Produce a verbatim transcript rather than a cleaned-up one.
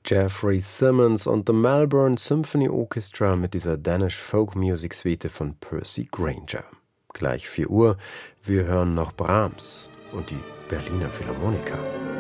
Jeffrey Simmons und the Melbourne Symphony Orchestra mit dieser Danish Folk Music Suite von Percy Grainger. Gleich vier Uhr, wir hören noch Brahms und die Berliner Philharmoniker.